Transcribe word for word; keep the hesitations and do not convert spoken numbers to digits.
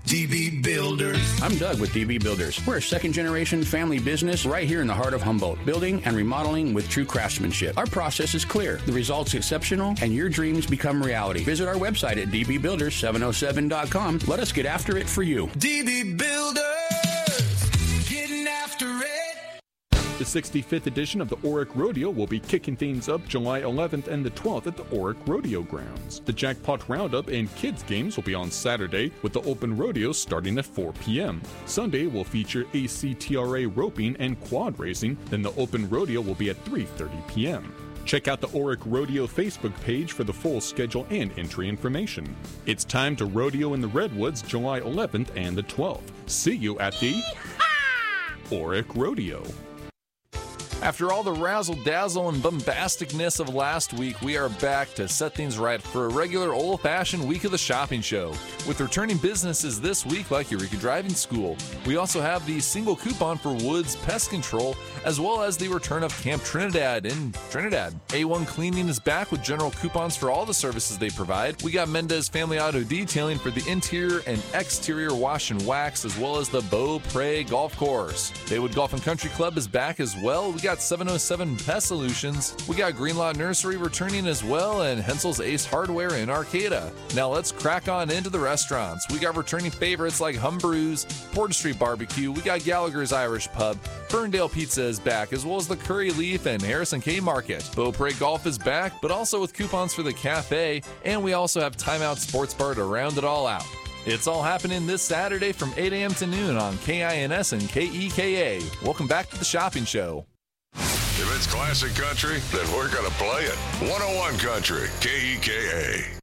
D B Builders. I'm Doug with D B Builders. We're a second-generation family business right here in the heart of Humboldt, building and remodeling with true craftsmanship. Our process is clear, the results exceptional, and your dreams become reality. Visit our website at d b builders seven oh seven dot com. Let us get after it for you. D B Builders, getting after it. The sixty-fifth edition of the Oric Rodeo will be kicking things up July eleventh and the twelfth at the Oric Rodeo Grounds. The Jackpot Roundup and Kids Games will be on Saturday, with the open rodeo starting at four p.m. Sunday will feature A C T R A roping and quad racing, then the open rodeo will be at three thirty p.m. Check out the Oric Rodeo Facebook page for the full schedule and entry information. It's time to rodeo in the Redwoods July eleventh and the twelfth. See you at the Oric Rodeo. After all the razzle-dazzle and bombasticness of last week, we are back to set things right for a regular old-fashioned week of the shopping show. With returning businesses this week like Eureka Driving School, we also have the single coupon for Woods Pest Control, as well as the return of Camp Trinidad in Trinidad. A one Cleaning is back with general coupons for all the services they provide. We got Mendez Family Auto Detailing for the interior and exterior wash and wax, as well as the Beaupre Golf Course. Baywood Golf and Country Club is back as well. We got seven oh seven Pest Solutions. We got Greenlaw Nursery returning as well, and Hensel's Ace Hardware in Arcata. Now let's crack on into the restaurants. We got returning favorites like Humbrew's, Porter Street Barbecue. We got Gallagher's Irish Pub. Ferndale Pizza is back, as well as the Curry Leaf and Harrison K Market. Beaupre Golf is back, but also with coupons for the cafe, and we also have Timeout Sports Bar to round it all out. It's all happening this Saturday from eight a.m. to noon on K I N S and K E K A. Welcome back to the shopping show. If it's classic country, then we're going to play it. one oh one Country, K E K A.